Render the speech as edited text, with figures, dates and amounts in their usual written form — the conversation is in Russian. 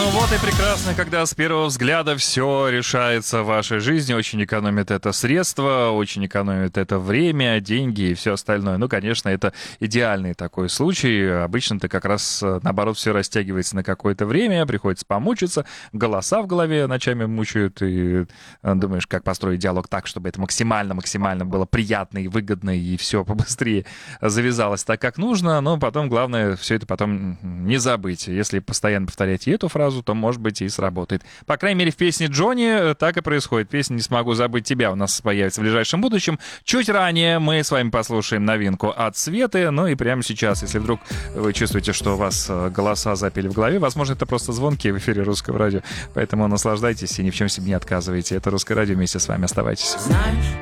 Ну вот и прекрасно, когда с первого взгляда все решается в вашей жизни, очень экономит это средства, очень экономит это время, деньги и все остальное. Ну, конечно, это идеальный такой случай. Обычно-то как раз, наоборот, все растягивается на какое-то время, приходится помучиться, голоса в голове ночами мучают, и думаешь, как построить диалог так, чтобы это максимально было приятно и выгодно, и все побыстрее завязалось так, как нужно. Но потом, главное, все это потом не забыть. Если постоянно повторять и эту фразу, то, может быть, и сработает. По крайней мере, в песне Джонни так и происходит. Песня «Не смогу забыть тебя» у нас появится в ближайшем будущем. Чуть ранее мы с вами послушаем новинку от Светы. Ну и прямо сейчас, если вдруг вы чувствуете, что у вас голоса запели в голове, возможно, это просто звонки в эфире Русского радио. Поэтому наслаждайтесь и ни в чем себе не отказывайте. Это Русское радио, вместе с вами оставайтесь. Знаешь,